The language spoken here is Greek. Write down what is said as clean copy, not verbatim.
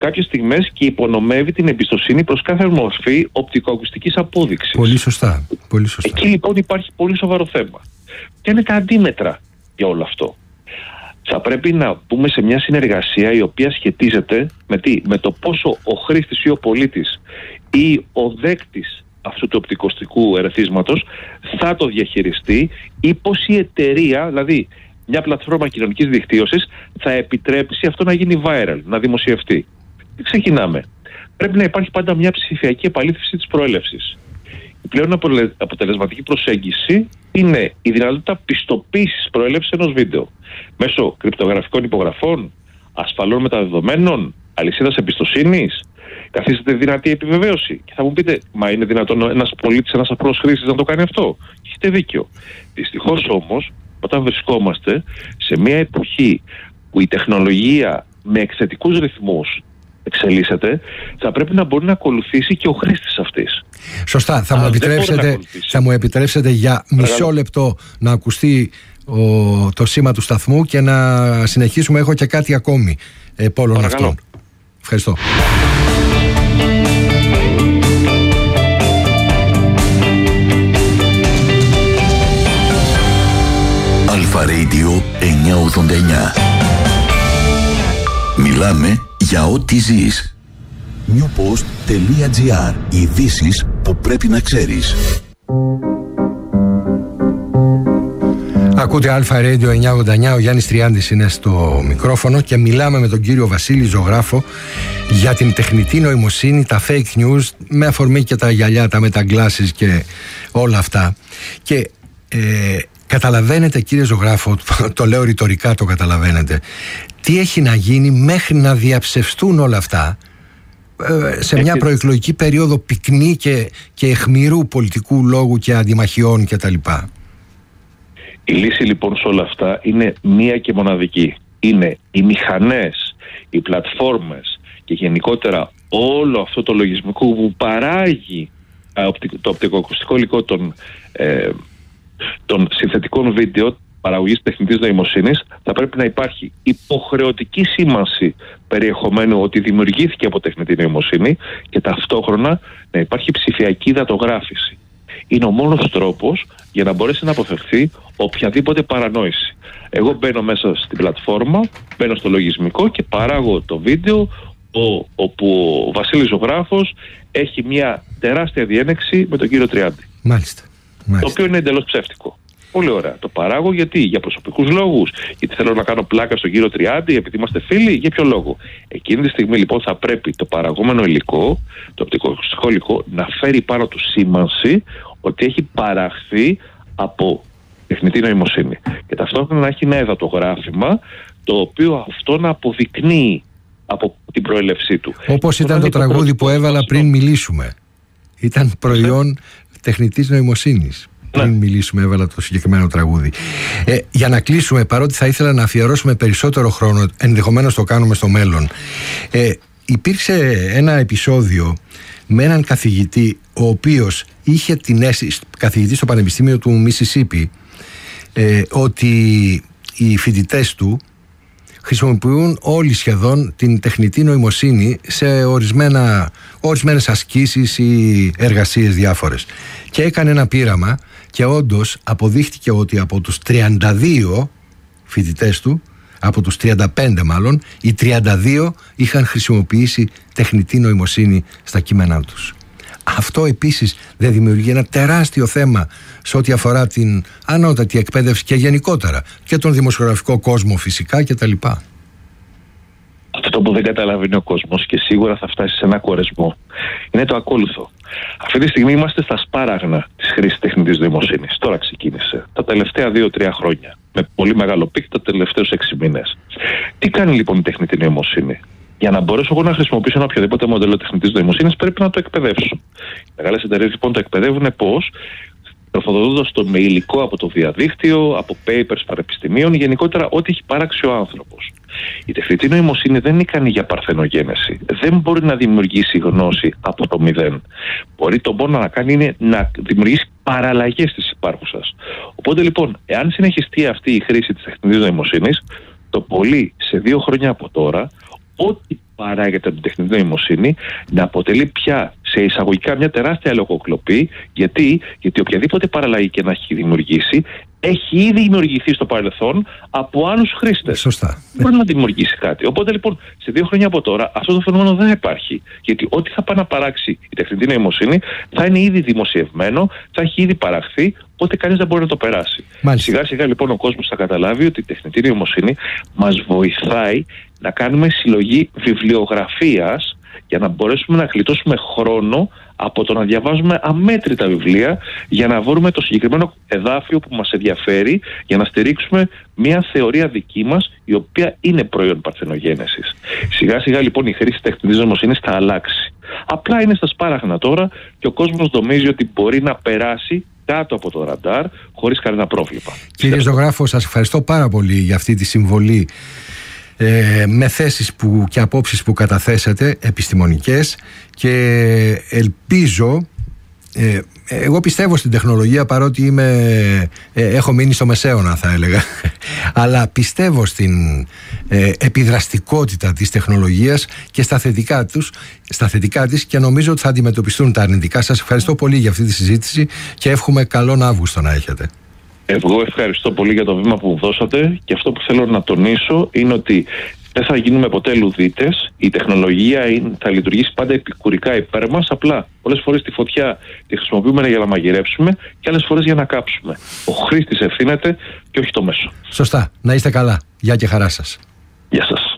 κάποιες στιγμές και υπονομεύει την εμπιστοσύνη προς κάθε μορφή οπτικοακουστικής απόδειξης. Πολύ σωστά. Πολύ σωστά. Εκεί λοιπόν υπάρχει πολύ σοβαρό θέμα. Και είναι τα αντίμετρα για όλο αυτό. Θα πρέπει να μπούμε σε μια συνεργασία η οποία σχετίζεται με το πόσο ο χρήστης ή ο πολίτης ή ο δέκτης αυτού του οπτικοακουστικού ερεθίσματος θα το διαχειριστεί, ή πως η εταιρεία, δηλαδή μια πλατφόρμα κοινωνικής δικτύωσης, θα επιτρέψει αυτό να γίνει viral, να δημοσιευτεί. Τι ξεκινάμε? Πρέπει να υπάρχει πάντα μια ψηφιακή επαλήθευση της προέλευσης. Η πλέον αποτελεσματική προσέγγιση είναι η δυνατότητα πιστοποίησης προέλευσης ενός βίντεο μέσω κρυπτογραφικών υπογραφών, ασφαλών μεταδεδομένων, αλυσίδας εμπιστοσύνης. Καθίσταται δυνατή επιβεβαίωση. Και θα μου πείτε, μα είναι δυνατόν ένας πολίτης, ένας απλός χρήστης να το κάνει αυτό? Έχετε δίκιο. Δυστυχώς όμως, όταν βρισκόμαστε σε μια εποχή που η τεχνολογία με εκθετικούς ρυθμούς εξελίσσεται, θα πρέπει να μπορεί να ακολουθήσει και ο χρήστης αυτής. Σωστά. Θα μου επιτρέψετε για μισό λεπτό να ακουστεί το σήμα του σταθμού και να συνεχίσουμε. Έχω και κάτι ακόμη από όλων αυτών. Ευχαριστώ. Αλφα Radio 989. Μιλάμε για ό,τι ζεις. newpost.gr. Ειδήσεις που πρέπει να ξέρεις. Ακούτε Αλφα Radio 989, ο Γιάννης Τριάντης είναι στο μικρόφωνο και μιλάμε με τον κύριο Βασίλη Ζωγράφο για την τεχνητή νοημοσύνη, τα fake news, με αφορμή και τα γυαλιά, τα metaglasses και όλα αυτά. Και καταλαβαίνετε, κύριε Ζωγράφο, το λέω ρητορικά, το καταλαβαίνετε, τι έχει να γίνει μέχρι να διαψευστούν όλα αυτά σε μια προεκλογική περίοδο πυκνή και αιχμηρού πολιτικού λόγου και αντιμαχιών κτλ. Η λύση λοιπόν σε όλα αυτά είναι μία και μοναδική. Είναι οι μηχανές, οι πλατφόρμες και γενικότερα όλο αυτό το λογισμικό που παράγει το οπτικοακουστικό υλικό των συνθετικών βίντεο παραγωγής τεχνητής νοημοσύνης. Θα πρέπει να υπάρχει υποχρεωτική σήμανση περιεχομένου ότι δημιουργήθηκε από τεχνητή νοημοσύνη και ταυτόχρονα να υπάρχει ψηφιακή δατογράφηση. Είναι ο μόνος τρόπος για να μπορέσει να αποφευθεί οποιαδήποτε παρανόηση. Εγώ μπαίνω μέσα στην πλατφόρμα, μπαίνω στο λογισμικό και παράγω το βίντεο όπου ο Βασίλης Ζωγράφος έχει μια τεράστια διένεξη με τον κύριο Τριάντη. Μάλιστα. Το οποίο είναι εντελώς ψεύτικο. Πολύ ωραία. Το παράγω γιατί? Για προσωπικούς λόγους? Γιατί θέλω να κάνω πλάκα στον κύριο Τριάντη, επειδή είμαστε φίλοι? Για ποιο λόγο? Εκείνη τη στιγμή λοιπόν θα πρέπει το παραγόμενο υλικό, το οπτικοακουστικό υλικό, να φέρει πάνω του σήμανση ότι έχει παραχθεί από τεχνητή νοημοσύνη. Και ταυτόχρονα να έχει ένα εδατογράφημα το οποίο αυτό να αποδεικνύει από την προέλευσή του. Όπως ήταν το τραγούδι που έβαλα πριν μιλήσουμε. Ήταν προϊόν τεχνητής νοημοσύνης. Πριν μιλήσουμε, έβαλα το συγκεκριμένο τραγούδι. Για να κλείσουμε, παρότι θα ήθελα να αφιερώσουμε περισσότερο χρόνο, ενδεχομένως το κάνουμε στο μέλλον, υπήρξε ένα επεισόδιο με έναν καθηγητή, ο οποίος είχε την αίσθηση, καθηγητή στο Πανεπιστήμιο του Μισισίπι, ότι οι φοιτητές του χρησιμοποιούν όλοι σχεδόν την τεχνητή νοημοσύνη σε ορισμένες ασκήσεις ή εργασίες διάφορες. Και έκανε ένα πείραμα και όντως αποδείχτηκε ότι από τους 32 φοιτητές του, από τους 35 μάλλον, οι 32 είχαν χρησιμοποιήσει τεχνητή νοημοσύνη στα κείμενά τους. Αυτό επίσης δεν δημιουργεί ένα τεράστιο θέμα σε ό,τι αφορά την ανώτατη εκπαίδευση και γενικότερα και τον δημοσιογραφικό κόσμο φυσικά κτλ. Αυτό που δεν καταλαβαίνει ο κόσμος και σίγουρα θα φτάσει σε ένα κορεσμό είναι το ακόλουθο. Αυτή τη στιγμή είμαστε στα σπάραγνα της χρήσης τεχνητής νοημοσύνης. Τώρα ξεκίνησε. Τα τελευταία 2-3 χρόνια. Με πολύ μεγάλο πικ τα τελευταίους 6 μήνες. Τι κάνει λοιπόν η τεχνητή νοημοσύνη? Για να μπορέσω εγώ να χρησιμοποιήσω ένα οποιοδήποτε μοντέλο τεχνητής νοημοσύνης πρέπει να το εκπαιδεύσω. Οι μεγάλες εταιρείες λοιπόν το εκπαιδεύουν πώς? Τροφοδοτώντας το με υλικό από το διαδίκτυο, από papers πανεπιστημίων, γενικότερα ό,τι έχει παράξει ο άνθρωπος. Η τεχνητή νοημοσύνη δεν είναι ικανή για παρθενογένεση. Δεν μπορεί να δημιουργήσει γνώση από το μηδέν. Μπορεί το μόνο να κάνει είναι να δημιουργήσει παραλλαγές της υπάρχουσας. Οπότε λοιπόν, εάν συνεχιστεί αυτή η χρήση της τεχνητής νοημοσύνης, το πολύ σε 2 χρόνια από τώρα, ό,τι παράγεται από την τεχνητή νοημοσύνη να αποτελεί πια σε εισαγωγικά μια τεράστια λογοκλοπή. Γιατί οποιαδήποτε παραλλαγή και να έχει δημιουργήσει, έχει ήδη δημιουργηθεί στο παρελθόν από άλλους χρήστες. Σωστά. Δεν μπορεί να δημιουργήσει κάτι. Οπότε λοιπόν σε 2 χρόνια από τώρα αυτό το φαινόμενο δεν υπάρχει. Γιατί ό,τι θα πάει να παράξει η τεχνητή νοημοσύνη θα είναι ήδη δημοσιευμένο, θα έχει ήδη παραχθεί, οπότε κανείς δεν μπορεί να το περάσει. Σιγά σιγά λοιπόν ο κόσμος θα καταλάβει ότι η τεχνητή νοημοσύνη μας βοηθάει να κάνουμε συλλογή βιβλιογραφίας για να μπορέσουμε να γλιτώσουμε χρόνο από το να διαβάζουμε αμέτρητα βιβλία για να βρούμε το συγκεκριμένο εδάφιο που μας ενδιαφέρει, για να στηρίξουμε μια θεωρία δική μας η οποία είναι προϊόν παρθενογένεσης. Σιγά σιγά λοιπόν η χρήση τεχνητής νοημοσύνης θα αλλάξει. Απλά είναι στα σπάραγνα τώρα και ο κόσμος νομίζει ότι μπορεί να περάσει κάτω από το ραντάρ χωρίς κανένα πρόβλημα. Κύριε ζωγράφο, σας ευχαριστώ πάρα πολύ για αυτή τη συμβολή με θέσεις και απόψεις που καταθέσατε επιστημονικές, και ελπίζω, εγώ πιστεύω στην τεχνολογία, παρότι έχω μείνει στο μεσαίωνα θα έλεγα, αλλά πιστεύω στην επιδραστικότητα της τεχνολογίας και στα θετικά της, και νομίζω ότι θα αντιμετωπιστούν τα αρνητικά. Σας ευχαριστώ πολύ για αυτή τη συζήτηση και εύχομαι καλόν Αύγουστο να έχετε. Εγώ ευχαριστώ πολύ για το βήμα που μου δώσατε, και αυτό που θέλω να τονίσω είναι ότι δεν θα γίνουμε ποτέ λουδίτες. Η τεχνολογία θα λειτουργήσει πάντα επικουρικά υπέρ μας. Απλά πολλές φορές τη φωτιά τη χρησιμοποιούμε για να μαγειρεύσουμε και άλλες φορές για να κάψουμε. Ο χρήστης ευθύνεται και όχι το μέσο. Σωστά. Να είστε καλά. Γεια και χαρά σας. Γεια σας.